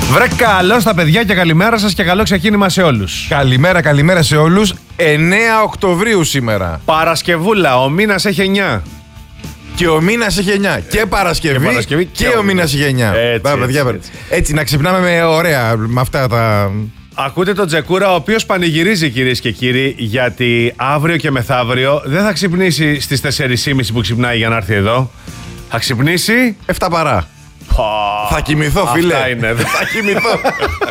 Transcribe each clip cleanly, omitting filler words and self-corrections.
Βρε καλό στα παιδιά και καλημέρα σας και καλό ξεκίνημα σε όλους. Καλημέρα σε όλους. 9 Οκτωβρίου σήμερα. Παρασκευούλα, ο μήνας έχει 9. Και ο μήνας έχει 9. Και Παρασκευή και ο μήνας έχει 9. Έτσι, να ξυπνάμε με ωραία, με αυτά τα... Ακούτε τον Τζεκούρα, ο οποίος πανηγυρίζει, κυρίες και κύριοι, γιατί αύριο και μεθαύριο δεν θα ξυπνήσει στις 4.30 που ξυπνάει για να έρθει εδώ. Θα ξυπνήσει 7 παρά. Θα κοιμηθώ, φίλε. Αυτά είναι. Θα κοιμηθώ.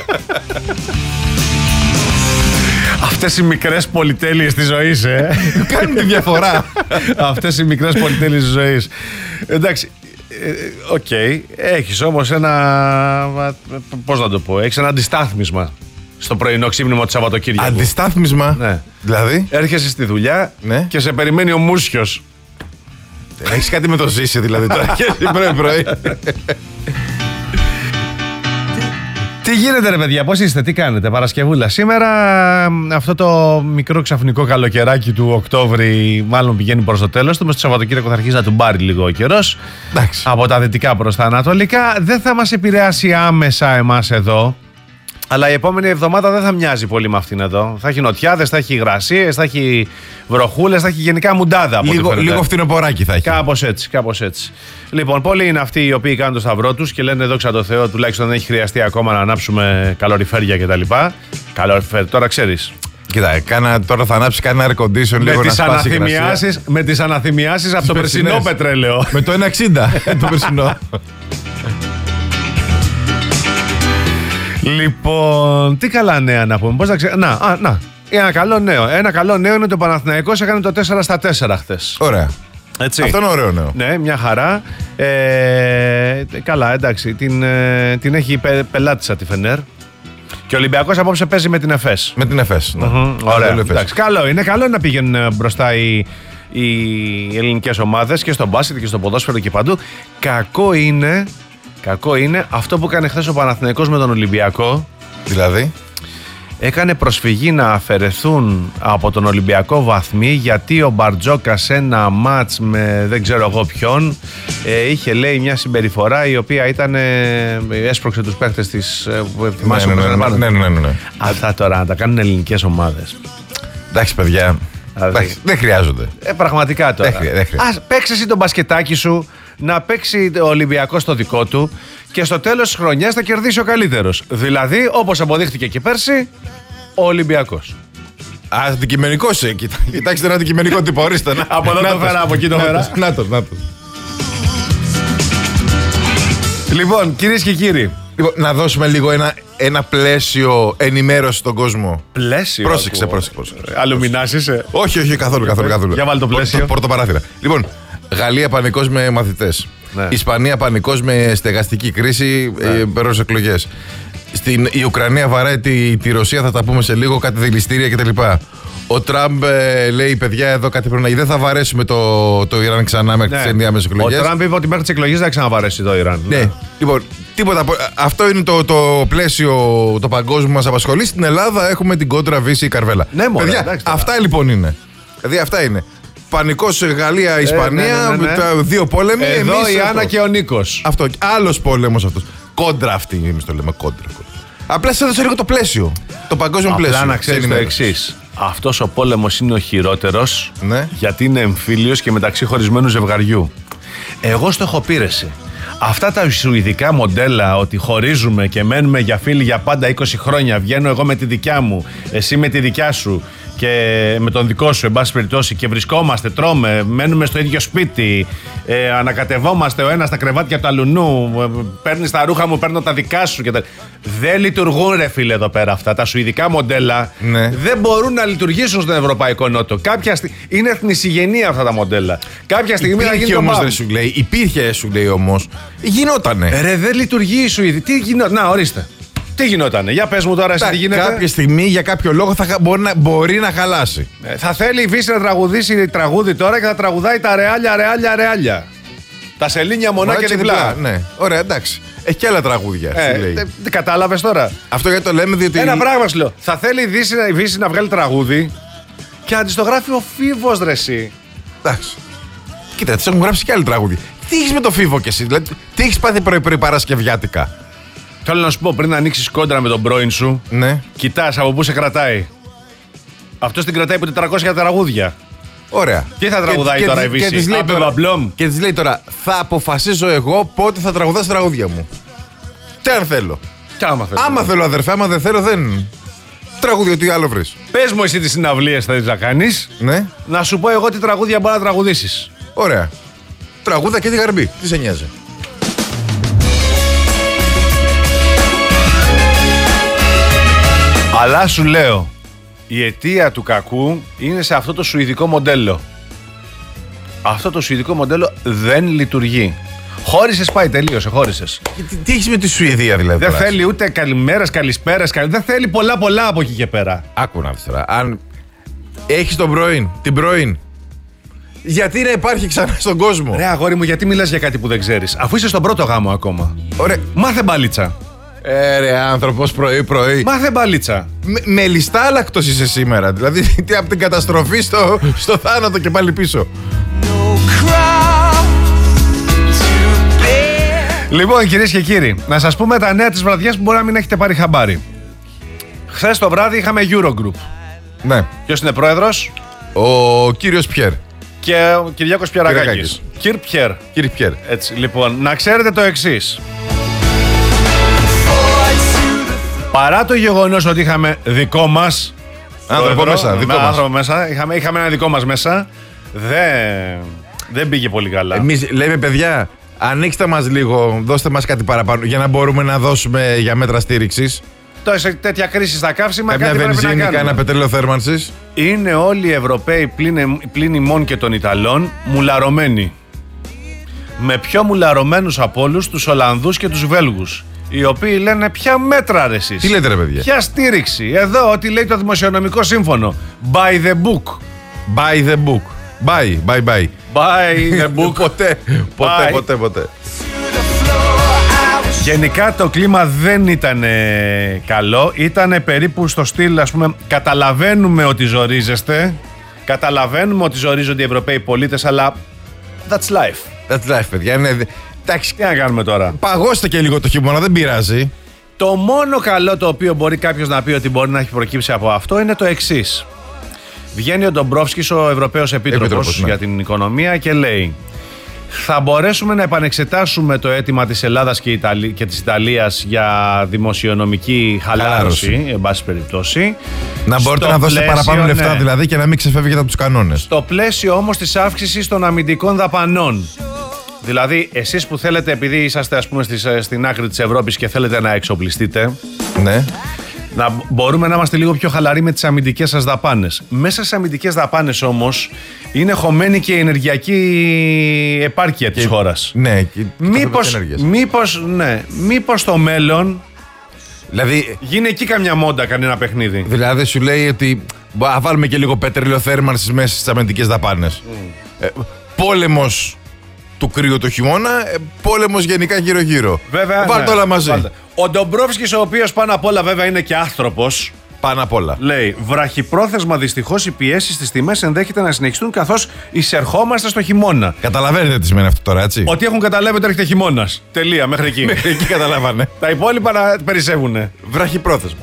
Αυτές οι μικρές πολυτέλειες της ζωής, Κάνουν τη διαφορά. Αυτές οι μικρές πολυτέλειες της ζωής. Εντάξει, οκ. Έχεις όμως ένα... Πώς να το πω, έχεις ένα αντιστάθμισμα στο πρωινό ξύπνημα του Σαββατοκύριακου. Αντιστάθμισμα. Ναι. Δηλαδή. Έρχεσαι στη δουλειά, ναι, και σε περιμένει ο Μούσιος. Έχεις κάτι με το Ζήση δηλαδή τώρα. πρωί. Τι γίνεται, ρε παιδιά, πώς είστε, τι κάνετε, Παρασκευούλα? Σήμερα αυτό το μικρό ξαφνικό καλοκαιράκι του Οκτώβρη μάλλον πηγαίνει προς το τέλος του. Μες το Σαββατοκύριακο θα αρχίσει να του μπάρει λίγο ο καιρός. Από τα δυτικά προς τα ανατολικά. Δεν θα μας επηρεάσει άμεσα εμάς εδώ. Αλλά η επόμενη εβδομάδα δεν θα μοιάζει πολύ με αυτήν εδώ. Θα έχει νοτιάδες, θα έχει υγρασίες, θα έχει βροχούλες, θα έχει γενικά μουντάδα. Λίγο φθινοποράκι θα έχει. Κάπως έτσι. Λοιπόν, πολλοί είναι αυτοί οι οποίοι κάνουν το σταυρό τους και λένε δόξα τω Θεώ, τουλάχιστον δεν έχει χρειαστεί ακόμα να ανάψουμε καλοριφέρια κτλ. Τώρα ξέρεις. Κοίτα, τώρα θα ανάψει κανένα air condition λίγο να σπάσει η υγρασία. Με τις αναθυμιάσεις από το περσινό πετρέλαιο. Με το 1,60 το περσινό. Λοιπόν, τι καλά νέα να πούμε. Πώς ένα καλό νέο. Ένα καλό νέο είναι ότι ο Παναθηναϊκός έκανε το 4-4 χθες. Ωραία. Έτσι. Αυτό είναι ωραίο νέο. Ναι, μια χαρά. Καλά, εντάξει. Την έχει πελάτησα τη Φενέρ. Και ο Ολυμπιακός απόψε παίζει με την ΕΦΕΣ. Με την ΕΦΕΣ. Ναι. Ωραία. Εντάξει, είναι καλό να πηγαίνουν μπροστά οι ελληνικές ομάδες και στο μπάσκετ και στο ποδόσφαιρο και παντού. Κακό είναι αυτό που έκανε χθες ο Παναθηναϊκός με τον Ολυμπιακό. Δηλαδή. Έκανε προσφυγή να αφαιρεθούν από τον Ολυμπιακό βαθμοί γιατί ο Μπαρτζόκας σε ένα μάτς με δεν ξέρω εγώ ποιον είχε, λέει, μια συμπεριφορά η οποία έσπρωξε τους παίχτες της. Ναι. Αυτά τώρα να τα κάνουν ελληνικές ομάδες. Εντάξει, παιδιά. Δεν χρειάζονται. Πραγματικά τώρα. Δεν χρειάζεται. Ας παίξει εσύ τον μπασκετάκι σου, να παίξει ο Ολυμπιακός το δικό του και στο τέλος της χρονιάς θα κερδίσει ο καλύτερος. Δηλαδή, όπως αποδείχτηκε και πέρσι, ο Ολυμπιακός. Αντικειμενικός, κοιτάξτε ένα αντικειμενικό τύπο, ορίστε. Από εδώ το φέρα, από εκεί το φέρα. Νάτος. Λοιπόν, κυρίες και κύριοι. Να δώσουμε λίγο ένα πλαίσιο ενημέρωση στον κόσμο. Πλαίσιο. Πρόσεξε. Αλουμινάς είσαι. Όχι, καθόλου. Για βάλει το πλαίσιο. Πορτοπαράθυρα. Λοιπόν, Γαλλία πανικός με μαθητές. Ναι. Ισπανία πανικός με στεγαστική κρίση προς εκλογές. Η Ουκρανία βαράει τη Ρωσία, θα τα πούμε σε λίγο, κάτι δηληστήρια κτλ. Ο Τραμπ λέει, παιδιά, εδώ κάτι πρέπει να γίνει. Δεν θα βαρέσουμε το Ιράν ξανά μέχρι τις ενδιάμεσες εκλογές. Ο Τραμπ είπε ότι μέχρι τις εκλογές δεν θα ξαναβαρέσει το Ιράν. Ναι. Λοιπόν, τίποτα. Αυτό είναι το πλαίσιο το παγκόσμιο που μας απασχολεί. Στην Ελλάδα έχουμε την κόντρα Βύση Καρβέλα. Ναι, μωρέ, παιδιά, εντάξει, αυτά λοιπόν είναι. Δηλαδή αυτά είναι. Πανικός Γαλλία-Ισπανία, ναι. δύο πόλεμοι. Εδώ η Άννα και ο Νίκος. Αυτό. Άλλος πόλεμος αυτός. Κόντρα αυτή, εμείς το λέμε κόντρα. Απλά σας έδωσα λίγο το πλαίσιο. Το παγκόσμιο πλαίσιο. Απλά να ξέρεις το εξής. Αυτός ο πόλεμος είναι ο χειρότερος, ναι, γιατί είναι εμφύλιος και μεταξύ χωρισμένου ζευγαριού. Εγώ στο έχω πείρεση. Αυτά τα σουηδικά μοντέλα ότι χωρίζουμε και μένουμε για φίλοι για πάντα 20 χρόνια, βγαίνω εγώ με τη δικιά μου, εσύ με τη δικιά σου και με τον δικό σου, εν πάση περιπτώσει, και βρισκόμαστε, τρώμε, μένουμε στο ίδιο σπίτι, ανακατευόμαστε ο ένας στα κρεβάτια του αλουνού, παίρνεις τα ρούχα μου, παίρνω τα δικά σου και τα... Δεν λειτουργούν, ρε φίλε, εδώ πέρα αυτά. Τα σουηδικά μοντέλα, ναι, δεν μπορούν να λειτουργήσουν στον Ευρωπαϊκό Νότο. Είναι εθνισυγενεία αυτά τα μοντέλα. Κάποια στιγμή θα γίνει όμως, υπήρχε, σου λέει όμως. Γινότανε. Ρε, δεν λειτουργεί η Σουηδία. Τι γινόταν? Να, ορίστε. Τι γινότανε? Για πες μου τώρα εσύ τι γίνεται. Κάποια στιγμή για κάποιο λόγο μπορεί να χαλάσει. Θα θέλει η Βύση να τραγουδήσει τραγούδι τώρα και θα τραγουδάει τα ρεάλια. Τα σελήνια μονά και διπλά. Ναι, ωραία, εντάξει. Έχει και άλλα τραγούδια. Κατάλαβες τώρα. Αυτό γιατί το λέμε, διότι. Ένα πράγμα σου λέω. Θα θέλει η Βύση να βγάλει τραγούδι και αντιστογράφει ο Φίβος, ρε εσύ. Εντάξει. Κοίτα, τις έχουν γράψει και άλλοι τραγούδια. Τι έχεις με το Φίβο κι εσύ, δηλαδή, τι έχεις πάθει πρωί-παρασκευιάτικα? Θέλω να σου πω, πριν ανοίξεις κόντρα με τον πρώην σου, Ναι. κοιτάς από πού σε κρατάει. Αυτός την κρατάει από 400 τραγούδια. Ωραία. Τι θα τραγουδάει τώρα η Βύση? Και της λέει τώρα, θα αποφασίζω εγώ πότε θα τραγουδάς τα τραγούδια μου. Τι αν θέλω. Κι άμα θες. Άμα θέλω, αδερφέ, άμα δεν θέλω, δεν. Τραγούδι, ό,τι άλλο βρεις. Πες μου εσύ τι συναυλίες θέλεις να κάνεις. Ναι. Να σου πω εγώ τι τραγούδια μπορεί να τραγουδήσεις. Ωραία. Τραγούδα και τη γαρμπή. Τι σε νοιάζει. Αλλά σου λέω, η αιτία του κακού είναι σε αυτό το σουηδικό μοντέλο. Αυτό το σουηδικό μοντέλο δεν λειτουργεί. Χώρισες, πάει, τελείωσε, χώρισες. Τι έχεις με τη Σουηδία δηλαδή? Δεν τώρα? θέλει ούτε καλημέρας, καλησπέρας, δεν θέλει πολλά από εκεί και πέρα. Άκου να δεις τώρα. Αν έχεις τον πρώην, την πρώην, γιατί να υπάρχει ξανά στον κόσμο? Ρε αγόρι μου, γιατί μιλάς για κάτι που δεν ξέρεις, αφού είσαι στον πρώτο γάμο ακόμα. Ωραία. Μάθε μπαλίτσα. Ρε άνθρωπος πρωί. Μάθε μπαλίτσα. Με λιστάλακτος είσαι σήμερα. Δηλαδή τι, από την καταστροφή στο θάνατο και πάλι πίσω. Λοιπόν, κυρίες και κύριοι, να σας πούμε τα νέα της βραδιάς που μπορεί να μην έχετε πάρει χαμπάρι. Χθες το βράδυ είχαμε Eurogroup. Ναι. Ποιος είναι πρόεδρος? Ο κύριος Πιέρ. Και ο Κυριάκος Πιερακάκης. Πιερακάκης. Κυρ Πιέρ. Κύριε Πιέρ. Έτσι, λοιπόν, να ξέρετε το εξής. Παρά το γεγονός ότι είχαμε δικό μας Άνθρωπο μέσα, δικό μας. άνθρωπο μέσα, είχαμε ένα δικό μας μέσα, δεν πήγε πολύ καλά. Εμείς λέμε, παιδιά, ανοίξτε μας λίγο, δώστε μας κάτι παραπάνω για να μπορούμε να δώσουμε για μέτρα στήριξης. Τώρα σε τέτοια κρίση στα καύσιμα Καμιά κάτι πρέπει να βενζίνη, κάνουμε. κανένα πετρέλαιο θέρμανσης. Είναι όλοι οι Ευρωπαίοι πλην ημών και των Ιταλών μουλαρωμένοι. Με πιο μουλαρωμένους από όλους τους Ολλανδούς και τους Βέλγους. Οι οποίοι λένε ποια μέτρα ρε εσείς. Τι λέτε ρε παιδιά? Ποια στήριξη. Εδώ ό,τι λέει το Δημοσιονομικό Σύμφωνο. By the book. Buy the book. Bye. By the book. Ποτέ. Γενικά το κλίμα δεν ήταν καλό. Ήταν περίπου στο στυλ, ας πούμε, καταλαβαίνουμε ότι ζορίζεστε. Καταλαβαίνουμε ότι ζορίζονται οι Ευρωπαίοι πολίτες, αλλά that's life. That's life, παιδιά. Εντάξει, Τι να κάνουμε τώρα. παγώστε και λίγο το χειμώνα, δεν πειράζει. Το μόνο καλό το οποίο μπορεί κάποιος να πει ότι μπορεί να έχει προκύψει από αυτό είναι το εξής. Βγαίνει ο Ντομπρόφσκης, ο Ευρωπαίος Επίτροπος ναι. για την οικονομία, και λέει: θα μπορέσουμε να επανεξετάσουμε το αίτημα της Ελλάδας και της Ιταλίας για δημοσιονομική χαλάρωση, εν πάση περιπτώσει. Να μπορείτε Στο να δώσετε πλαίσιο, παραπάνω λεφτά ναι. δηλαδή και να μην ξεφεύγετε από τους κανόνες. Στο πλαίσιο όμως της αύξησης των αμυντικών δαπανών. Δηλαδή, εσείς που θέλετε, επειδή είσαστε ας πούμε στην άκρη της Ευρώπης και θέλετε να εξοπλιστείτε, Ναι. να μπορούμε να είμαστε λίγο πιο χαλαροί με τις αμυντικές σας δαπάνες. Μέσα στις αμυντικές δαπάνες όμως είναι χωμένη και η ενεργειακή επάρκεια της χώρας. Ναι, και Μήπως στο μέλλον δηλαδή, γίνει εκεί καμιά μόντα, κανένα παιχνίδι. δηλαδή σου λέει ότι θα βάλουμε και λίγο πετρέλαιο θέρμανσης μέσα στις αμυντικές δαπάνες. Πόλεμος του κρύου το χειμώνα, πόλεμος γενικά γύρω-γύρω. Βέβαια, Βάλτε όλα μαζί. Βάλτε. Ο Ντομπρόφσκης, ο οποίος πάνω απ' όλα βέβαια είναι και άνθρωπος, Πάνω απ' όλα. λέει: βραχυπρόθεσμα δυστυχώς οι πιέσεις στις τιμές ενδέχεται να συνεχιστούν καθώς εισερχόμαστε στο χειμώνα. Καταλαβαίνετε τι σημαίνει αυτό τώρα, έτσι. Ότι έχουν καταλάβει ότι έρχεται χειμώνας. Τελεία, μέχρι εκεί. Μέχρι εκεί καταλάβανε. Τα υπόλοιπα να περισσεύουνε. Βραχυπρόθεσμα.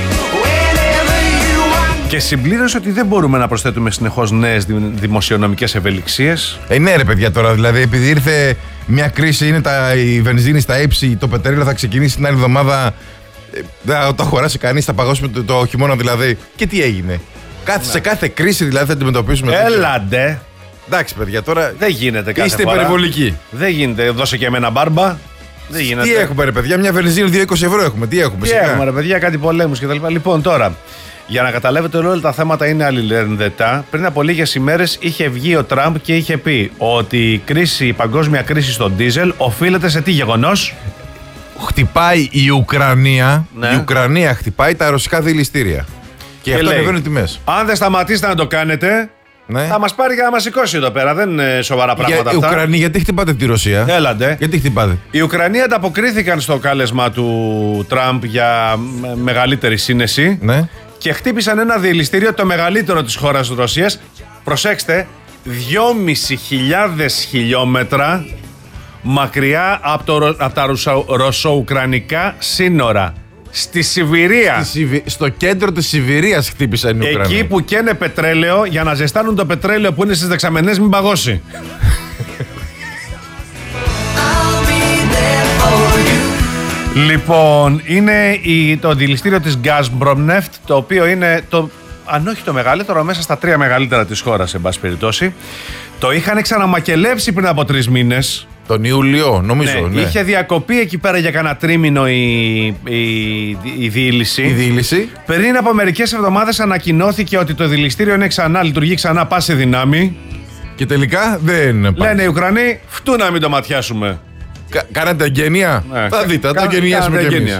Και συμπλήρωσε ότι δεν μπορούμε να προσθέτουμε συνεχώς νέες δημοσιονομικές ευελιξίες. Ναι, ρε παιδιά, τώρα δηλαδή, επειδή ήρθε μια κρίση, είναι η βενζίνη στα ύψη, το πετρέλαιο θα ξεκινήσει την άλλη εβδομάδα. Δεν το αγοράσει κανείς, θα παγώσουμε το χειμώνα δηλαδή. Και τι έγινε? Σε κάθε κρίση δηλαδή θα αντιμετωπίσουμε. Έλαντε. Εντάξει, παιδιά, τώρα. Δεν γίνεται κάθε Είστε φορά. υπερβολικοί. Δεν γίνεται. Δώσε και εμένα μπάρμπα. Δεν γίνεται. Τι έχουμε, ρε παιδιά, μια βενζίνη 2,20 ευρώ έχουμε. Τι έχουμε, Τι έχουμε, ρε παιδιά, κάτι πολέμους κτλ. Λοιπόν, τώρα, για να καταλάβετε όλα τα θέματα είναι αλληλένδετα. Πριν από λίγες ημέρες είχε βγει ο Τραμπ και είχε πει ότι η παγκόσμια κρίση στο ντίζελ οφείλεται σε τι γεγονός? Χτυπάει η Ουκρανία. Ναι. Η Ουκρανία χτυπάει τα ρωσικά δηληστήρια. Και αυτό λέει, ανεβαίνουν οι τιμές. αν δεν σταματήσετε να το κάνετε, Ναι. θα μας πάρει και να μας σηκώσει εδώ πέρα. Δεν είναι σοβαρά πράγματα Οι αυτά. Ουκρανοί, γιατί χτυπάτε τη Ρωσία? Έλαντε. Γιατί χτυπάτε? Οι Ουκρανοί ανταποκρίθηκαν στο κάλεσμα του Τραμπ για μεγαλύτερη σύνεση, Ναι. και χτύπησαν ένα δηληστήριο, το μεγαλύτερο της χώρας της Ρωσίας. Προσέξτε, 2.500 χιλιόμετρα μακριά από τα ρωσο-ουκρανικά σύνορα. Στη Σιβηρία. Στο κέντρο της Σιβηρίας χτύπησαν οι Ουκρανοί. Εκεί που καίνε πετρέλαιο για να ζεστάνουν το πετρέλαιο που είναι στις δεξαμενές μην παγώσει. Λοιπόν, είναι το δηληστήριο της Gazpromneft, το οποίο είναι αν όχι το μεγαλύτερο, μέσα στα 3 μεγαλύτερα της χώρας, εν πάση περιπτώσει. Το είχαν ξαναμακελέψει πριν από 3 μήνες. Τον Ιούλιο, νομίζω. Ναι. Είχε διακοπεί εκεί πέρα για κανένα τρίμηνο η διήλυση. Πριν από μερικές εβδομάδες ανακοινώθηκε ότι το δηληστήριο λειτουργεί ξανά πάση δυνάμει. Και τελικά δεν πάει. Λένε οι Ουκρανοί, φτού να μην το ματιάσουμε. Κάνατε εγγένεια. Ναι. Θα δείτε, θα το εγγενιάσουμε κι εμείς.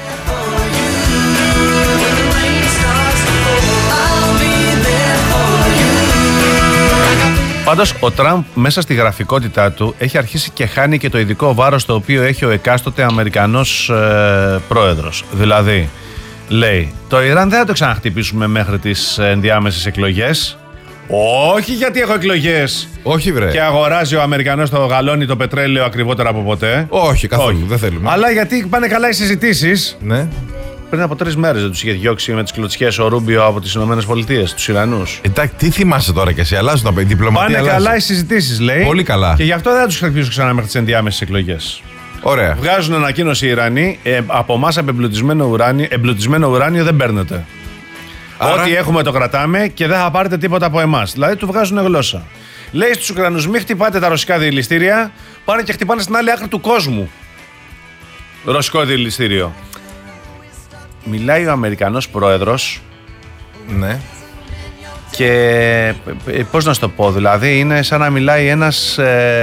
Πάντως ο Τραμπ μέσα στη γραφικότητά του έχει αρχίσει και χάνει και το ειδικό βάρος το οποίο έχει ο εκάστοτε Αμερικανός πρόεδρος. Δηλαδή, λέει, το Ιράν δεν θα το ξαναχτυπήσουμε μέχρι τις ενδιάμεσες εκλογές. Όχι γιατί έχω εκλογές. Όχι βρε. Και αγοράζει ο Αμερικανός το γαλόνι το πετρέλαιο ακριβότερα από ποτέ. Όχι καθόλου, δεν θέλουμε. Αλλά γιατί πάνε καλά οι συζητήσεις. Ναι. Πριν από 3 μέρες δεν τους είχε διώξει με τις κλωτσιές ο Ρούμπιο από τις ΗΠΑ, τους Ιρανούς. Εντάξει, τι θυμάσαι τώρα κι εσύ, αλλάζουν τα διπλωματία. Πάνε καλά οι συζητήσεις, λέει. Πολύ καλά. Και γι' αυτό δεν θα τους χτυπήσουν ξανά μέχρι τις ενδιάμεσες εκλογές. Ωραία. Βγάζουν ανακοίνωση οι Ιρανοί, από εμάς εμπλουτισμένο ουράνιο δεν παίρνετε. Άρα... Ό,τι έχουμε το κρατάμε και δεν θα πάρετε τίποτα από εμάς. Δηλαδή του βγάζουν γλώσσα. Λέει στους Ουκρανούς, μην χτυπάτε τα ρωσικά διελιστήρια, πάνε και χτυπάνε στην άλλη άκρη του κόσμου. Ρωσικό διελιστήριο. Μιλάει ο Αμερικανός πρόεδρος. Ναι. Και πώς να σου το πω, δηλαδή είναι σαν να μιλάει ένας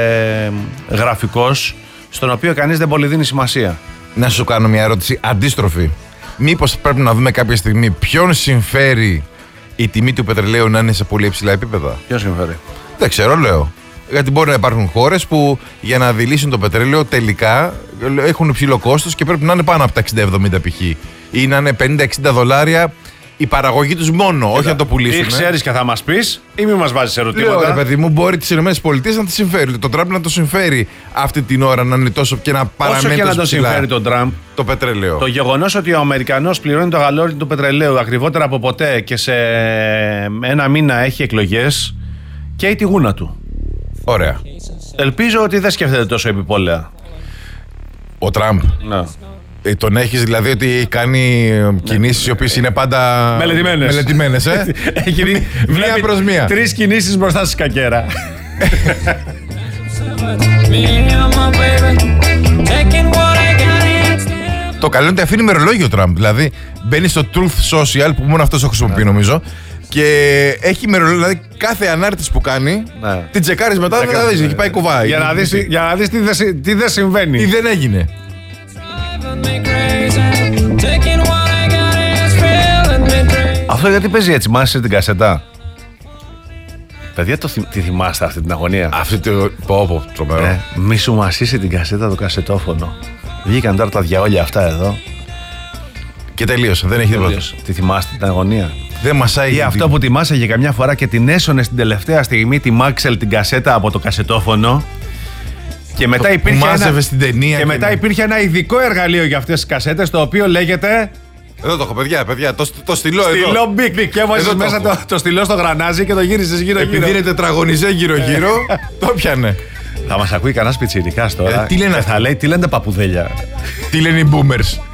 γραφικός στον οποίο κανείς δεν πολύ δίνει σημασία. Να σου κάνω μια ερώτηση αντίστροφη. Μήπως πρέπει να δούμε κάποια στιγμή ποιον συμφέρει η τιμή του πετρελαίου να είναι σε πολύ υψηλά επίπεδα? Ποιον συμφέρει? Δεν ξέρω, λέω. Γιατί μπορεί να υπάρχουν χώρες που για να δηλήσουν το πετρέλαιο τελικά έχουν υψηλό κόστος και πρέπει να είναι πάνω από τα 60-70 π.χ. ή να είναι $50-$60 η παραγωγή τους μόνο, όχι να το πουλήσουν. Ή ξέρεις και θα μας πεις, ή μην μας βάζεις ερωτήματα. Λέω, ρε παιδί μου, μπορεί τις ΗΠΑ να τη συμφέρει. Το Τραμπ να το συμφέρει αυτή την ώρα να είναι τόσο και να παραμένει. Όσο και να το συμφέρει τον Τραμπ, το πετρέλαιο. Το γεγονός ότι ο Αμερικανός πληρώνει το γαλόνι του πετρελαίου ακριβότερα από ποτέ και σε ένα μήνα έχει εκλογές, καίει τη γούνα του. Ωραία. Ελπίζω ότι δεν σκέφτεται τόσο επιπόλαια. Ο Τραμπ. Ναι. Τον έχεις δηλαδή ότι κάνει κινήσεις οι οποίες είναι πάντα μελετημένες. Έχει μία προς μία. 3 κινήσεις μπροστά στη σκακέρα. Το καλό είναι ότι αφήνει ημερολόγιο ο Τραμπ. Δηλαδή μπαίνει στο Truth Social που μόνο αυτός το χρησιμοποιεί νομίζω. Και έχει ημερολόγιο, δηλαδή κάθε ανάρτηση που κάνει την τσεκάρεις μετά, δηλαδή έχει πάει κουβάει. Για να δεις τι δεν συμβαίνει. Τι δεν έγινε. Αυτό γιατί παίζει έτσι, μάσησε την κασετά. Παιδιά, τη θυμάστε αυτή την αγωνία? Αυτή το πω, τρομερό. Μη σου μασίσει την κασέτα το κασετόφωνο. Βγήκαν τώρα τα διαόλια αυτά εδώ. Και τελείωσε, δεν έχει τίποτα. Τη θυμάστε την αγωνία? Δεν μασάει. Ή αυτό που τη μάσαγε καμιά φορά και την έσωνε στην τελευταία στιγμή τη Μάξελ την κασέτα από το κασετόφωνο. Και μετά, υπήρχε ένα ειδικό εργαλείο για αυτές τις κασέτες, το οποίο λέγεται... Εδώ το έχω, παιδιά, το στυλό εδώ. Στυλό μπικ. Και έβαζες μέσα το στυλό στο γρανάζι και το γύριζες γύρω-γύρω. Επειδή είναι τετραγωνιζέ γύρω-γύρω, το πιάνε. Θα μας ακούει κανένας πιτσιρικάς τώρα. Τι λένε θα λέει, τι λένε τα παπουδέλια. Τι λένε οι boomers.